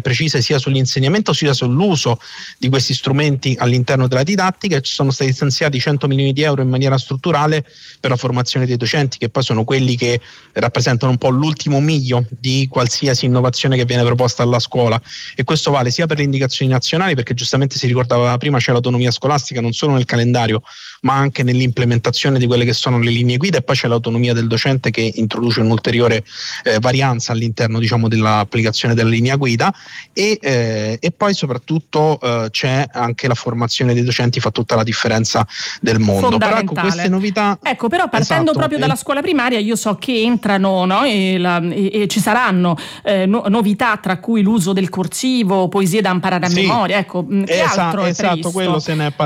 precise sia sull'insegnamento sia sull'uso di questi strumenti all'interno della didattica. Ci sono stati stanziati 100 milioni di euro in maniera strutturale per la formazione dei docenti, che poi sono quelli che rappresentano un po' l'ultimo miglio di qualsiasi innovazione che viene proposta alla scuola, e questo vale sia per le indicazioni nazionali, perché giustamente si ricordava prima c'è l'autonomia scolastica non solo nel calendario ma anche nell'implementazione di quelle che sono le linee guida, e poi c'è l'autonomia del docente che introduce un'ulteriore varianza all'interno, diciamo, dell'applicazione della linea guida, e poi soprattutto c'è anche la formazione dei docenti, fa tutta la differenza del mondo. Però ecco, queste novità, però partendo proprio dalla scuola primaria, io so che entrano, no, e ci saranno novità, tra cui l'uso del corsivo, poesie da imparare a memoria, ecco, che altro è previsto? Quello se ne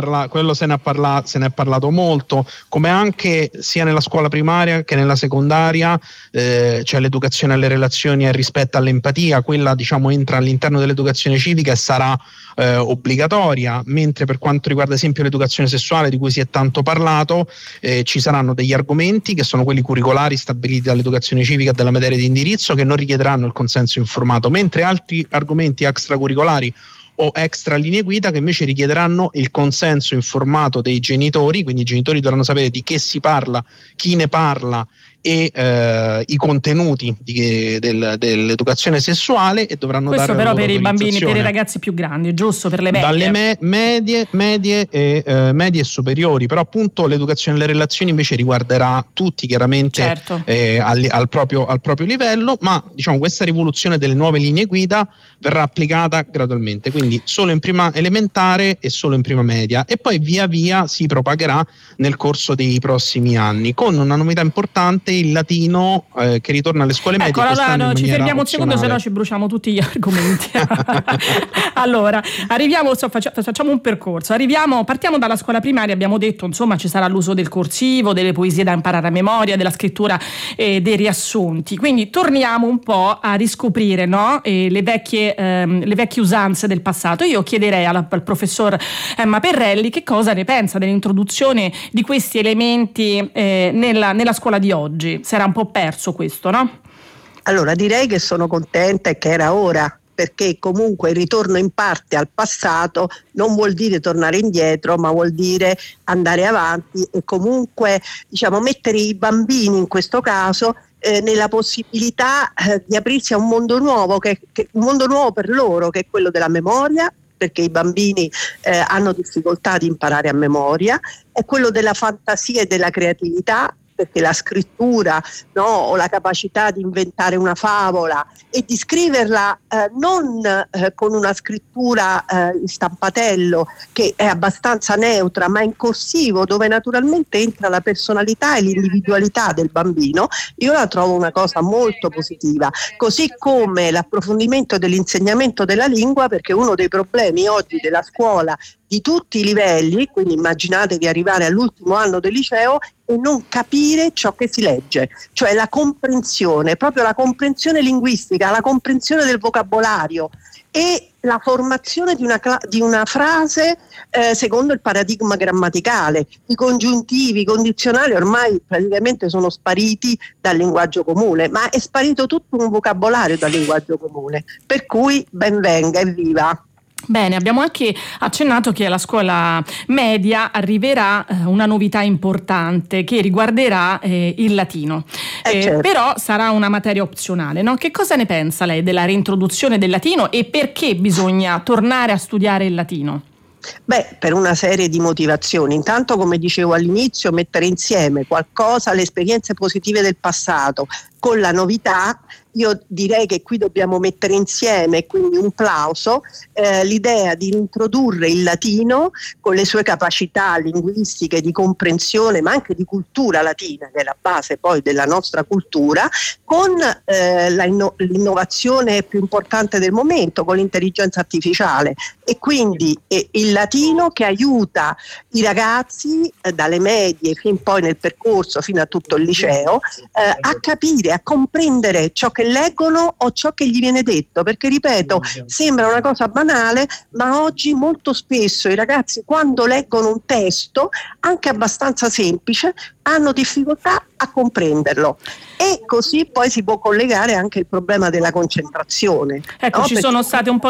è parlato molto, come anche sia nella scuola primaria che nella secondaria c'è l'educazione alle relazioni e al rispetto, all'empatia. Quella, diciamo, entra all'interno dell'educazione civica e sarà obbligatoria, mentre per quanto riguarda ad esempio l'educazione sessuale, di cui si è tanto parlato, ci saranno degli argomenti che sono quelli curricolari stabiliti dall'educazione civica e dalla materia di indirizzo, che non richiederanno il consenso informato, mentre altri argomenti extracurricolari o extra linee guida che invece richiederanno il consenso informato dei genitori, quindi i genitori dovranno sapere di che si parla, chi ne parla e i contenuti dell'educazione sessuale, e dovranno questo dare però per i bambini, per i ragazzi più grandi, giusto? Per le medie, dalle medie e superiori. Però appunto l'educazione alle relazioni invece riguarderà tutti, chiaramente, certo, al proprio livello, ma diciamo questa rivoluzione delle nuove linee guida verrà applicata gradualmente, quindi solo in prima elementare e solo in prima media, e poi via via si propagherà nel corso dei prossimi anni, con una novità importante: il latino che ritorna alle scuole medie. Allora, ci fermiamo un secondo, se no ci bruciamo tutti gli argomenti. Allora, arriviamo, facciamo un percorso. Partiamo dalla scuola primaria. Abbiamo detto, insomma, ci sarà l'uso del corsivo, delle poesie da imparare a memoria, della scrittura dei riassunti. Quindi torniamo un po' a riscoprire, no? Le vecchie usanze del passato. Io chiederei al professor Emma Perrelli che cosa ne pensa dell'introduzione di questi elementi nella scuola di oggi. Si era un po' perso questo, no? Allora, direi che sono contenta e che era ora, perché comunque il ritorno in parte al passato non vuol dire tornare indietro, ma vuol dire andare avanti e comunque, diciamo, mettere i bambini in questo caso nella possibilità di aprirsi a un mondo nuovo, un mondo nuovo per loro, che è quello della memoria, perché i bambini hanno difficoltà ad imparare a memoria, è quello della fantasia e della creatività, perché la scrittura, no, o la capacità di inventare una favola e di scriverla non con una scrittura in stampatello che è abbastanza neutra, ma in corsivo, dove naturalmente entra la personalità e l'individualità del bambino, io la trovo una cosa molto positiva, così come l'approfondimento dell'insegnamento della lingua, perché uno dei problemi oggi della scuola di tutti i livelli, quindi immaginate di arrivare all'ultimo anno del liceo e non capire ciò che si legge, cioè la comprensione, proprio la comprensione linguistica, la comprensione del vocabolario e la formazione di una frase secondo il paradigma grammaticale. I congiuntivi, i condizionali ormai praticamente sono spariti dal linguaggio comune, ma è sparito tutto un vocabolario dal linguaggio comune, per cui ben venga, evviva! Bene, abbiamo anche accennato che alla scuola media arriverà una novità importante che riguarderà il latino, certo. Però sarà una materia opzionale, no? Che cosa ne pensa lei della reintroduzione del latino e perché bisogna tornare a studiare il latino? Beh, per una serie di motivazioni. Intanto, come dicevo all'inizio, mettere insieme qualcosa, le esperienze positive del passato con la novità. Io direi che qui dobbiamo mettere insieme, quindi un plauso, l'idea di introdurre il latino con le sue capacità linguistiche di comprensione, ma anche di cultura latina, che è la base poi della nostra cultura, con l'innovazione più importante del momento, con l'intelligenza artificiale, e quindi il latino che aiuta i ragazzi dalle medie fin poi nel percorso fino a tutto il liceo a capire, a comprendere ciò che leggono o ciò che gli viene detto, perché ripeto, sembra una cosa banale, ma oggi molto spesso i ragazzi, quando leggono un testo anche abbastanza semplice, hanno difficoltà a comprenderlo, e così poi si può collegare anche il problema della concentrazione. Ecco, no? Ci sono state un po'